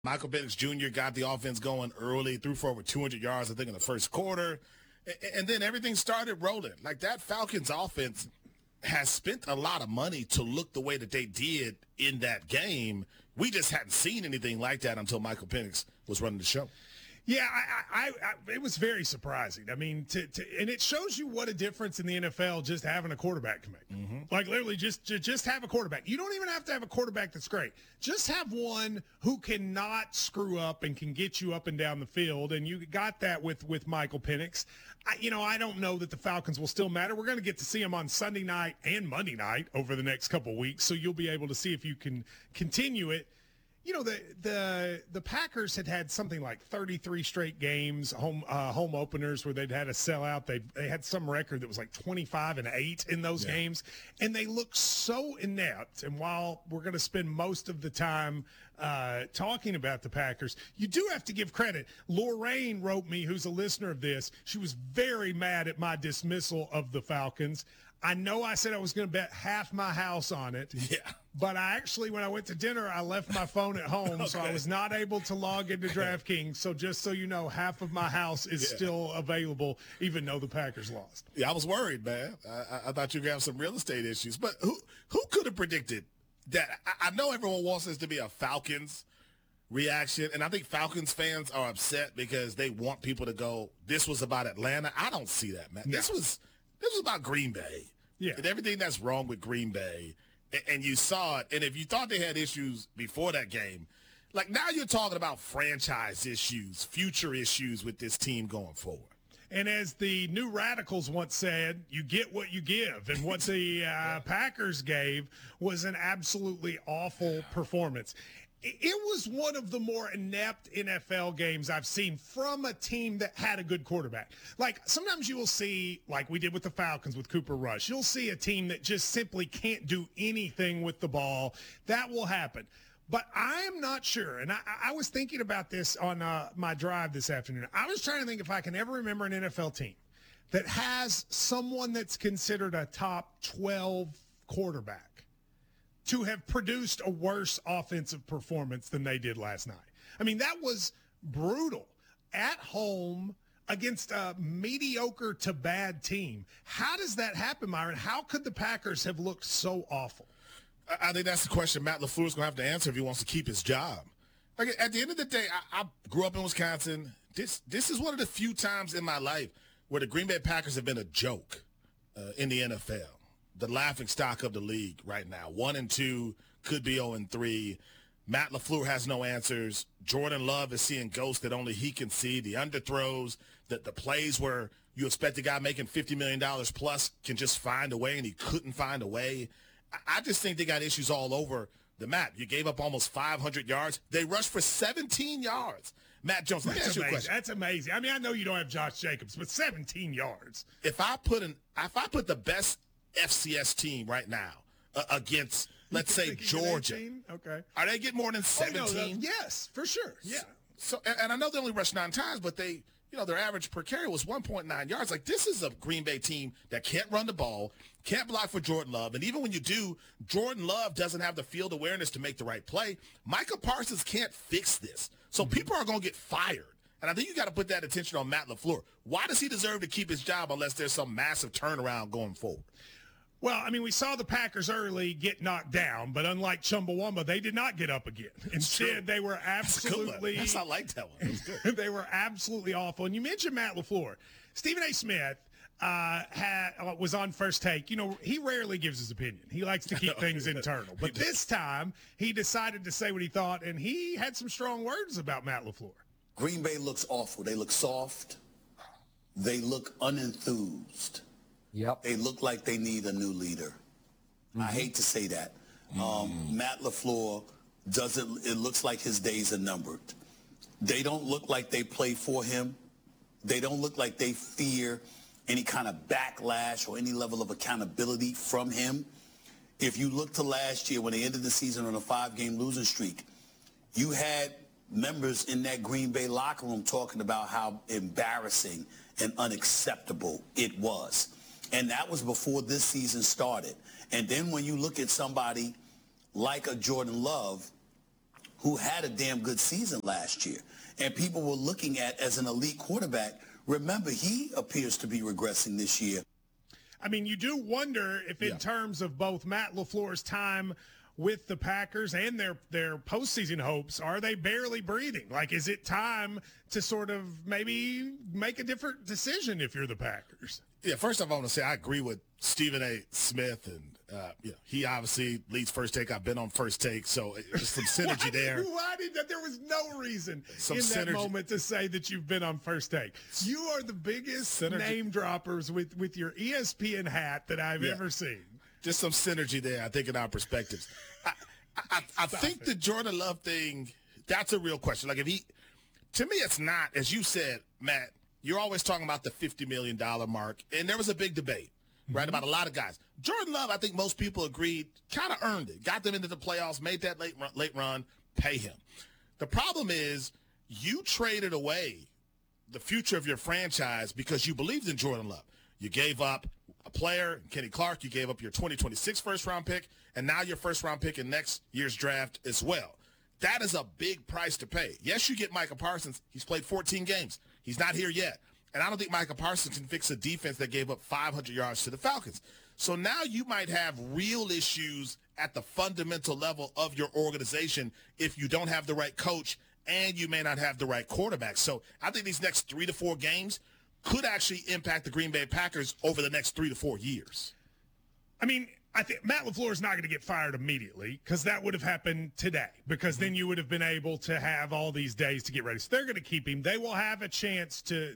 Michael Penix Jr. got the offense going early, threw for over 200 yards, I think, in the first quarter. And then everything started rolling. Like, that Falcons offense has spent a lot of money to look the way that they did in that game. We just hadn't seen anything like that until Michael Penix was running the show. Yeah, it was very surprising. I mean, and it shows you what a difference in the NFL just having a quarterback can make. Mm-hmm. Like, literally, just have a quarterback. You don't even have to have a quarterback that's great. Just have one who cannot screw up and can get you up and down the field, and you got that with Michael Penix. I don't know that the Falcons will still matter. We're going to get to see them on Sunday night and Monday night over the next couple of weeks, so you'll be able to see if you can continue it. You know, the Packers had something like 33 straight games, home openers where they'd had a sellout. They had some record that was like 25-8 in those games, and they looked so inept. And while we're going to spend most of the time talking about the Packers, you do have to give credit. Lorraine wrote me, who's a listener of this. She was very mad at my dismissal of the Falcons. I know I said I was going to bet half my house on it. Yeah. But when I went to dinner, I left my phone at home, so I was not able to log into DraftKings. So just so you know, half of my house is still available, even though the Packers lost. Yeah, I was worried, man. I thought you were going to have some real estate issues. But who could have predicted that? I know everyone wants this to be a Falcons reaction, and I think Falcons fans are upset because they want people to go, this was about Atlanta. I don't see that, man. No. This was about Green Bay. Yeah. And everything that's wrong with Green Bay. And you saw it. And if you thought they had issues before that game, like, now you're talking about franchise issues, future issues with this team going forward. And as the New Radicals once said, you get what you give. And what the Packers gave was an absolutely awful performance. It was one of the more inept NFL games I've seen from a team that had a good quarterback. Like, sometimes you will see, like we did with the Falcons with Cooper Rush, you'll see a team that just simply can't do anything with the ball. That will happen. But I am not sure, and I was thinking about this on my drive this afternoon. I was trying to think if I can ever remember an NFL team that has someone that's considered a top 12 quarterback to have produced a worse offensive performance than they did last night. I mean, that was brutal. At home against a mediocre to bad team. How does that happen, Myron? How could the Packers have looked so awful? I think that's the question Matt LaFleur's going to have to answer if he wants to keep his job. Like, at the end of the day, I grew up in Wisconsin. This is one of the few times in my life where the Green Bay Packers have been a joke in the NFL. The laughing stock of the league right now. 1-2, could be 0-3. Matt LaFleur has no answers. Jordan Love is seeing ghosts that only he can see. The underthrows, the plays where you expect a guy making $50 million plus can just find a way, and he couldn't find a way. I just think they got issues all over the map. You gave up almost 500 yards. They rushed for 17 yards. Matt Jones, let me ask you a question. That's amazing. I mean, I know you don't have Josh Jacobs, but 17 yards. If I put the best FCS team right now against, let's say, Georgia. Okay. Are they getting more than 17? Oh, no, yes, for sure. Yeah. So, and I know they only rushed 9 times, but their average per carry was 1.9 yards. Like, this is a Green Bay team that can't run the ball, can't block for Jordan Love. And even when you do, Jordan Love doesn't have the field awareness to make the right play. Micah Parsons can't fix this. So people are going to get fired. And I think you got to put that attention on Matt LaFleur. Why does he deserve to keep his job unless there's some massive turnaround going forward? Well, I mean, we saw the Packers early get knocked down, but unlike Chumbawamba, they did not get up again. Instead, they were absolutely – I like that one. That was good. They were absolutely awful. And you mentioned Matt LaFleur. Stephen A. Smith was on First Take. You know, he rarely gives his opinion. He likes to keep things internal. But this time, he decided to say what he thought, and he had some strong words about Matt LaFleur. Green Bay looks awful. They look soft. They look unenthused. Yep. They look like they need a new leader. I hate to say that. Matt LaFleur it looks like his days are numbered. They don't look like they play for him. They don't look like they fear any kind of backlash or any level of accountability from him. If you look to last year when they ended the season on a 5-game losing streak, you had members in that Green Bay locker room talking about how embarrassing and unacceptable it was. And that was before this season started. And then when you look at somebody like a Jordan Love, who had a damn good season last year, and people were looking at as an elite quarterback. Remember, he appears to be regressing this year. I mean, you do wonder if in terms of both Matt LaFleur's time with the Packers and their postseason hopes, are they barely breathing? Like, is it time to sort of maybe make a different decision if you're the Packers? Yeah, first off, I want to say I agree with Stephen A. Smith, and he obviously leads First Take. I've been on First Take, so there's some synergy there. Why did that? There was no reason that moment to say that you've been on First Take. You are the biggest name droppers with your ESPN hat that I've ever seen. Just some synergy there, I think, in our perspectives. I think the Jordan Love thing, that's a real question. Like, to me, it's not, as you said, Matt, you're always talking about the $50 million mark, and there was a big debate, right, about a lot of guys. Jordan Love, I think most people agreed, kind of earned it, got them into the playoffs, made that late run, pay him. The problem is you traded away the future of your franchise because you believed in Jordan Love. You gave up a player, Kenny Clark. You gave up your 2026 first-round pick, and now your first-round pick in next year's draft as well. That is a big price to pay. Yes, you get Micah Parsons. He's played 14 games. He's not here yet. And I don't think Micah Parsons can fix a defense that gave up 500 yards to the Falcons. So now you might have real issues at the fundamental level of your organization if you don't have the right coach and you may not have the right quarterback. So I think these next 3 to 4 games could actually impact the Green Bay Packers over the next 3 to 4 years. I mean, I think Matt LaFleur is not going to get fired immediately because that would have happened today because then you would have been able to have all these days to get ready. So they're going to keep him. They will have a chance to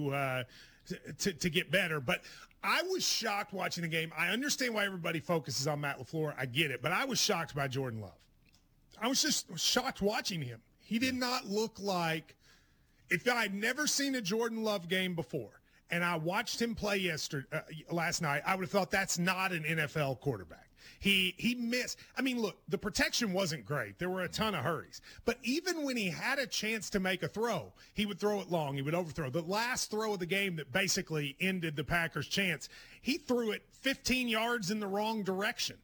get better. But I was shocked watching the game. I understand why everybody focuses on Matt LaFleur. I get it. But I was shocked by Jordan Love. I was just shocked watching him. He did not look like – if I'd never seen a Jordan Love game before and I watched him play last night, I would have thought that's not an NFL quarterback. He missed. I mean, look, the protection wasn't great. There were a ton of hurries. But even when he had a chance to make a throw, he would throw it long. He would overthrow. The last throw of the game that basically ended the Packers' chance, he threw it 15 yards in the wrong direction.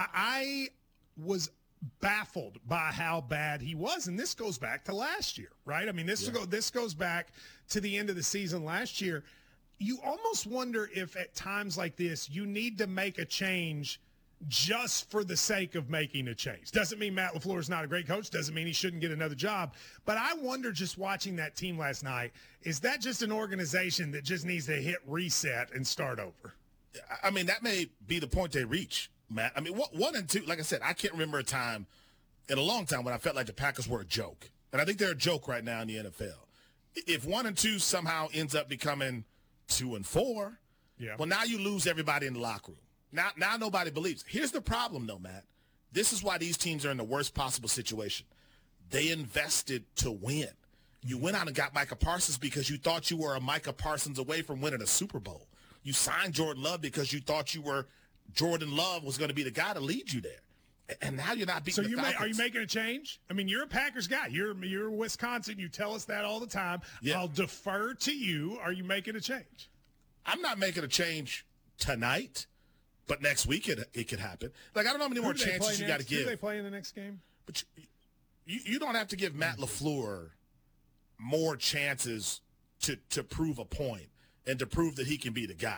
I was baffled by how bad he was, and this goes back to last year, right? I mean, this goes back to the end of the season last year. You almost wonder if at times like this you need to make a change just for the sake of making a change. Doesn't mean Matt LaFleur is not a great coach, doesn't mean he shouldn't get another job, but I wonder, just watching that team last night, is that just an organization that just needs to hit reset and start over? I mean, that may be the point they reach, Matt. I mean, 1 and 2, like I said, I can't remember a time in a long time when I felt like the Packers were a joke. And I think they're a joke right now in the NFL. If 1 and 2 somehow ends up becoming 2 and 4, well, now you lose everybody in the locker room. Now nobody believes. Here's the problem, though, Matt. This is why these teams are in the worst possible situation. They invested to win. You went out and got Micah Parsons because you thought you were a Micah Parsons away from winning a Super Bowl. You signed Jordan Love because you thought Jordan Love was going to be the guy to lead you there. And now you're not beating the Falcons. Are you making a change? I mean, you're a Packers guy. You're Wisconsin. You tell us that all the time. Yeah. I'll defer to you. Are you making a change? I'm not making a change tonight, but next week it could happen. Like, I don't know how many more chances you got to give. Who do they play in the next game? But you don't have to give Matt LaFleur more chances to prove a point and to prove that he can be the guy.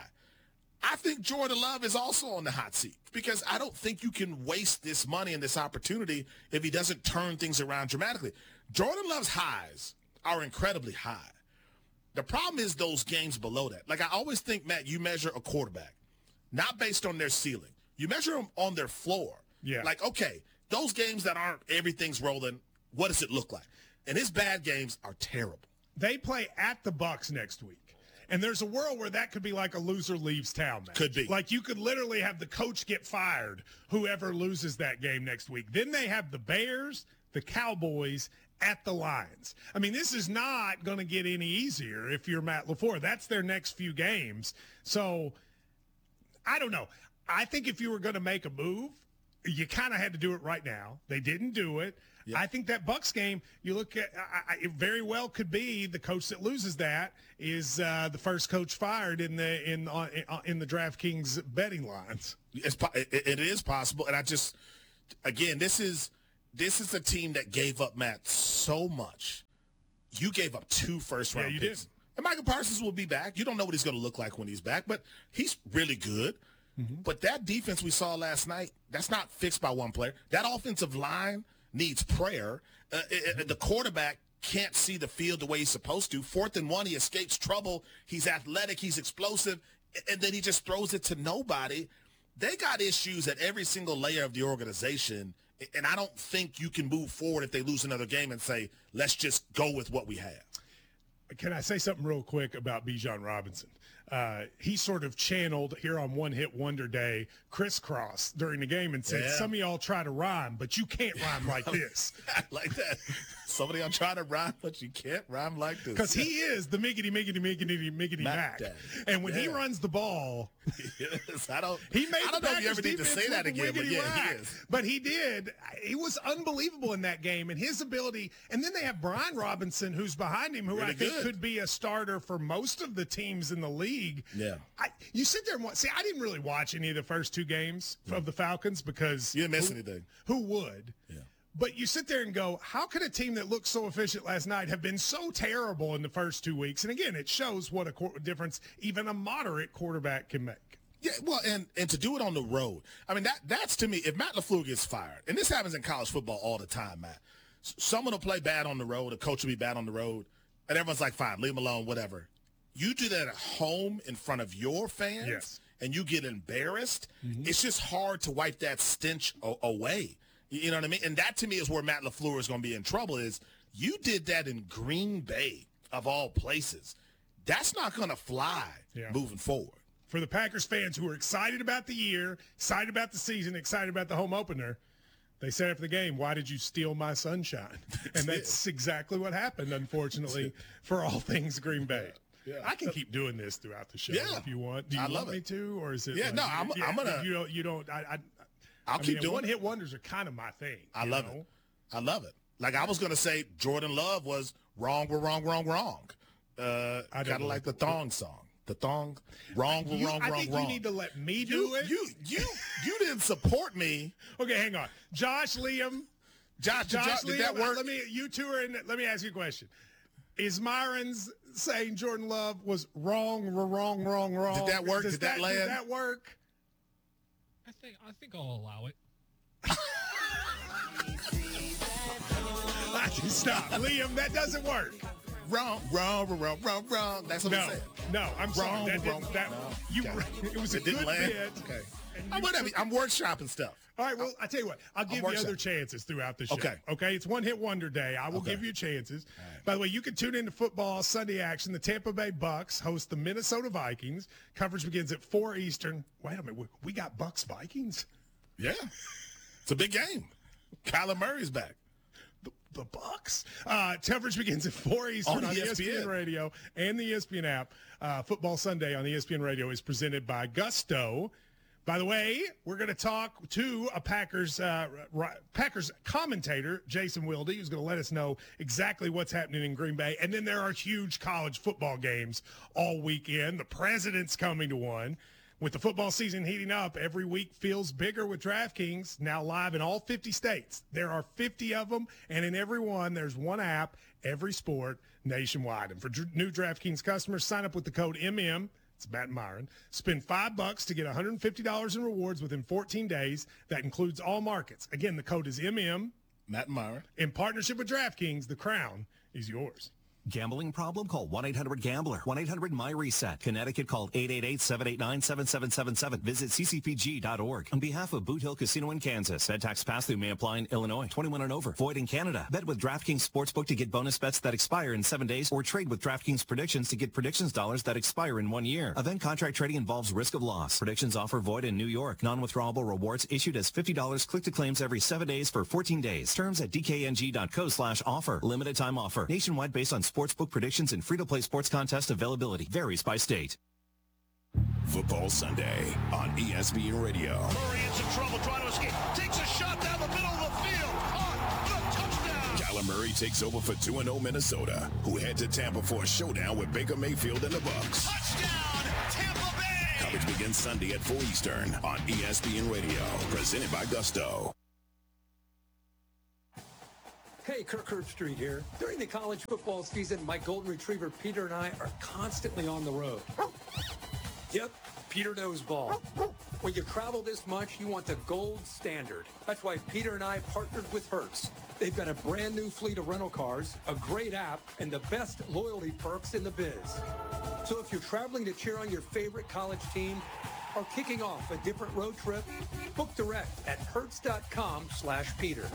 I think Jordan Love is also on the hot seat because I don't think you can waste this money and this opportunity if he doesn't turn things around dramatically. Jordan Love's highs are incredibly high. The problem is those games below that. Like, I always think, Matt, you measure a quarterback not based on their ceiling. You measure them on their floor. Yeah. Like, okay, those games that aren't everything's rolling, what does it look like? And his bad games are terrible. They play at the Bucs next week. And there's a world where that could be like a loser leaves town match. Could be. Like, you could literally have the coach get fired, whoever loses that game next week. Then they have the Bears, the Cowboys, at the Lions. I mean, this is not going to get any easier if you're Matt LaFleur. That's their next few games. So, I don't know. I think if you were going to make a move, you kind of had to do it right now. They didn't do it. Yep. I think that Bucs game, you look at, it very well could be the coach that loses that is the first coach fired in the DraftKings betting lines. It is possible, and again, this is this is a team that gave up, Matt, so much. You gave up 2 first-round you picks. did. And Michael Parsons will be back. You don't know what he's going to look like when he's back, but he's really good. But that defense we saw last night, that's not fixed by one player. That offensive line needs prayer. The quarterback can't see the field the way he's supposed to. 4th and 1, he escapes trouble. He's athletic. He's explosive. And then he just throws it to nobody. They got issues at every single layer of the organization, and I don't think you can move forward if they lose another game and say, let's just go with what we have. Can I say something real quick about Bijan Robinson? He sort of channeled here on One Hit Wonder Day crisscross during the game and said, some of y'all try to rhyme, but you can't rhyme like this. I like that. Somebody I'm trying to rhyme, but you can't rhyme like this. Because he is the miggity Mac. And when he runs the ball, I don't know if you ever need to say that again, but yeah, he is. But he did. He was unbelievable in that game, and his ability. And then they have Brian Robinson, who's behind him, who really I think good. could be a starter for most of the teams in the league. Yeah. You sit there and watch. See, I didn't really watch any of the first 2 games of the Falcons because you didn't miss anything. Who would? Yeah. But you sit there and go, how could a team that looked so efficient last night have been so terrible in the first 2 weeks? And again, it shows what a difference even a moderate quarterback can make. Yeah, well, and to do it on the road. I mean, that's to me, if Matt LaFleur gets fired, and this happens in college football all the time, Matt. Someone will play bad on the road, a coach will be bad on the road, and everyone's like, fine, leave him alone, whatever. You do that at home in front of your fans, and you get embarrassed, it's just hard to wipe that stench away. You know what I mean? And that, to me, is where Matt LaFleur is going to be in trouble is you did that in Green Bay, of all places. That's not going to fly moving forward. For the Packers fans who are excited about the year, excited about the season, excited about the home opener, they said after the game, why did you steal my sunshine? And that's exactly what happened, unfortunately, for all things Green Bay. Yeah. I can keep doing this throughout the show if you want. Do you want me to, or is it? Yeah, no, I'm gonna. You don't. I'll keep doing. One-hit wonders are kind of my thing. I love it. I love it. Like I was gonna say, Jordan Love was wrong. We're wrong. Kind of like the thong song. The thong, wrong. I think you need to let me do it. You didn't support me. Okay, hang on. Josh, Liam, did that work? You two are in. Let me ask you a question. Is Myron's saying Jordan Love was wrong? Did that work? Did that land? Did that work? I think I'll allow it. Stop, Liam. That doesn't work. Wrong. That's what I'm saying. No, I'm sorry. It was a good bit. Okay. I'm workshopping stuff. All right, well, I tell you what. I'll give you other chances throughout the show. Okay, it's One Hit Wonder Day. I will give you chances. Right. By the way, you can tune into football Sunday action. The Tampa Bay Bucks host the Minnesota Vikings. Coverage begins at 4 Eastern. Wait a minute. We got Bucks Vikings? Yeah. It's a big game. Kyler Murray's back. The Bucks. Coverage begins at 4 Eastern on ESPN Radio and the ESPN app. Football Sunday on ESPN Radio is presented by Gusto. By the way, we're going to talk to a Packers commentator, Jason Wilde, who's going to let us know exactly what's happening in Green Bay. And then there are huge college football games all weekend. The president's coming to one. With the football season heating up, every week feels bigger with DraftKings, now live in all 50 states. There are 50 of them, and in every one, there's one app, every sport, nationwide. And for new DraftKings customers, sign up with the code MM. It's Matt and Myron. Spend $5 to get $150 in rewards within 14 days. That includes all markets. Again, the code is MM. Matt and Myron. In partnership with DraftKings, the crown is yours. Gambling problem? Call 1-800-GAMBLER. 1-800-MY-RESET. Connecticut, call 888-789-7777. Visit ccpg.org. On behalf of Boot Hill Casino in Kansas, Fed tax pass-through may apply in Illinois. 21 and over. Void in Canada. Bet with DraftKings Sportsbook to get bonus bets that expire in 7 days, or trade with DraftKings Predictions to get predictions dollars that expire in 1 year. Event contract trading involves risk of loss. Predictions offer void in New York. Non-withdrawable rewards issued as $50 click to claims every 7 days for 14 days. Terms at dkng.co/offer. Limited time offer. Nationwide based on sportsbook predictions and free-to-play sports contest availability. Varies by state. Football Sunday on ESPN Radio. Murray in some trouble trying to escape. Takes a shot down the middle of the field. On the touchdown. Kyler Murray takes over for 2-0 Minnesota, who head to Tampa for a showdown with Baker Mayfield and the Bucks. Touchdown, Tampa Bay. Coverage begins Sunday at 4 Eastern on ESPN Radio. Presented by Gusto. Hey, Kirk Herbstreit here. During the college football season, my golden retriever Peter and I are constantly on the road. Yep, Peter knows ball. When you travel this much, you want the gold standard. That's why Peter and I partnered with Hertz. They've got a brand new fleet of rental cars, a great app, and the best loyalty perks in the biz. So if you're traveling to cheer on your favorite college team or kicking off a different road trip, book direct at hertz.com/Peter.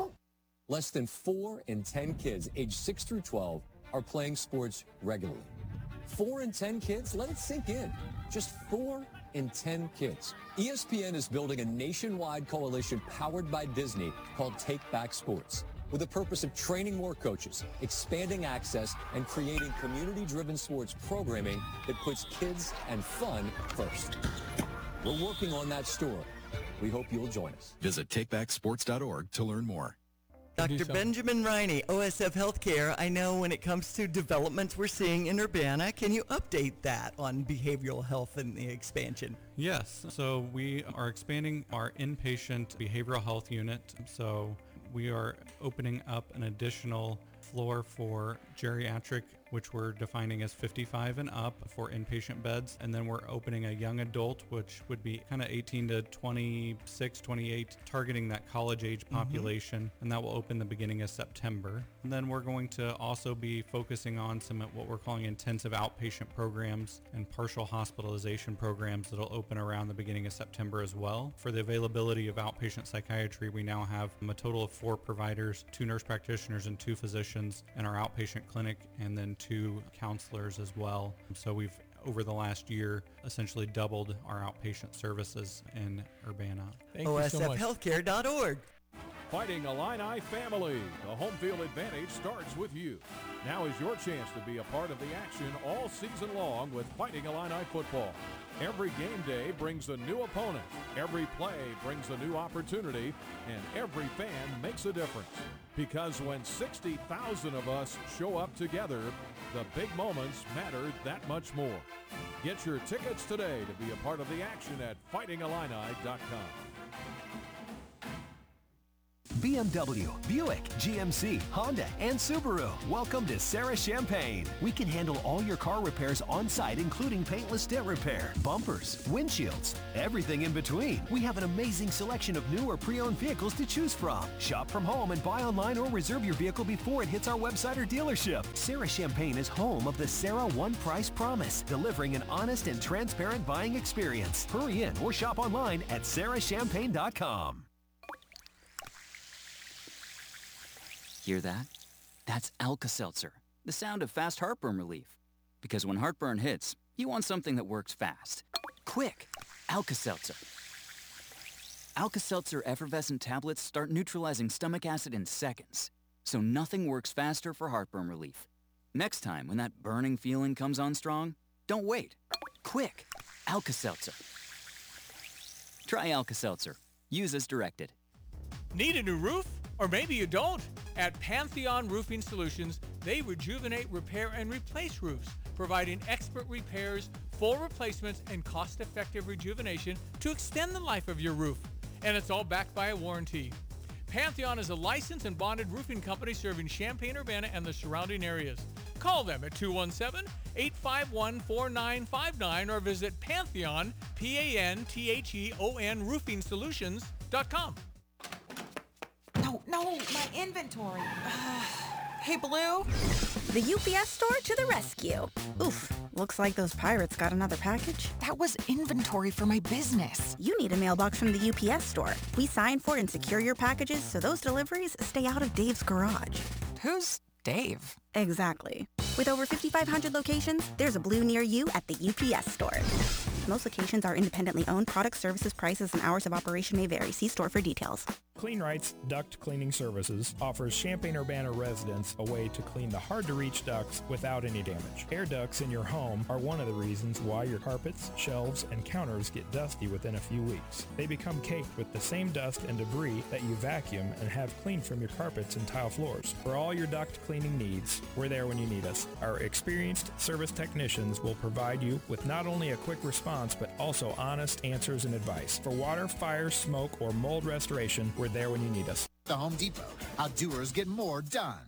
Less than 4 in 10 kids aged 6 through 12 are playing sports regularly. 4 in 10 kids? Let it sink in. Just 4 in 10 kids. ESPN is building a nationwide coalition powered by Disney called Take Back Sports, with the purpose of training more coaches, expanding access, and creating community-driven sports programming that puts kids and fun first. We're working on that story. We hope you'll join us. Visit takebacksports.org to learn more. Dr. Benjamin Riney, OSF Healthcare. I know when it comes to developments we're seeing in Urbana, can you update that on behavioral health and the expansion? Yes. So we are expanding our inpatient behavioral health unit. So we are opening up an additional floor for geriatric, which we're defining as 55 and up for inpatient beds. And then we're opening a young adult, which would be kind of 18 to 26, 28, targeting that college age population. And that will open the beginning of September. And then we're going to also be focusing on some of what we're calling intensive outpatient programs and partial hospitalization programs that'll open around the beginning of September as well. For the availability of outpatient psychiatry, we now have a total of 4 providers, 2 nurse practitioners and 2 physicians in our outpatient clinic, and then 2 counselors as well. So we've, over the last year, essentially doubled our outpatient services in Urbana. OSFhealthcare.org. Fighting Illini family. The home field advantage starts with you. Now is your chance to be a part of the action all season long with Fighting Illini football. Every game day brings a new opponent. Every play brings a new opportunity, and every fan makes a difference. Because when 60,000 of us show up together, the big moments matter that much more. Get your tickets today to be a part of the action at fightingillini.com. BMW, Buick, GMC, Honda, and Subaru. Welcome to Sarah Champagne. We can handle all your car repairs on site, including paintless dent repair, bumpers, windshields, everything in between. We have an amazing selection of new or pre-owned vehicles to choose from. Shop from home and buy online or reserve your vehicle before it hits our website or dealership. Sarah Champagne is home of the Sarah One Price Promise, delivering an honest and transparent buying experience. Hurry in or shop online at sarahchampagne.com. Hear that? That's Alka-Seltzer, the sound of fast heartburn relief. Because when heartburn hits, you want something that works fast. Quick, Alka-Seltzer. Alka-Seltzer effervescent tablets start neutralizing stomach acid in seconds, so nothing works faster for heartburn relief. Next time when that burning feeling comes on strong, don't wait. Quick, Alka-Seltzer. Try Alka-Seltzer. Use as directed. Need a new roof? Or maybe you don't. At Pantheon Roofing Solutions, they rejuvenate, repair, and replace roofs, providing expert repairs, full replacements, and cost-effective rejuvenation to extend the life of your roof. And it's all backed by a warranty. Pantheon is a licensed and bonded roofing company serving Champaign-Urbana and the surrounding areas. Call them at 217-851-4959 or visit Pantheon, Pantheon RoofingSolutions.com. No, my inventory. Hey, Blue? The UPS store to the rescue. Oof, looks like those pirates got another package. That was inventory for my business. You need a mailbox from the UPS store. We sign for and secure your packages so those deliveries stay out of Dave's garage. Who's Dave? Exactly. With over 5,500 locations, there's a Blue near you at the UPS store. Most locations are independently owned. Products, services, prices, and hours of operation may vary. See store for details. Clean Rights Duct Cleaning Services offers Champaign-Urbana residents a way to clean the hard-to-reach ducts without any damage. Air ducts in your home are one of the reasons why your carpets, shelves, and counters get dusty within a few weeks. They become caked with the same dust and debris that you vacuum and have cleaned from your carpets and tile floors. For all your duct cleaning needs, we're there when you need us. Our experienced service technicians will provide you with not only a quick response, but also honest answers and advice. For water, fire, smoke, or mold restoration, we're there when you need us. The Home Depot. How doers get more done.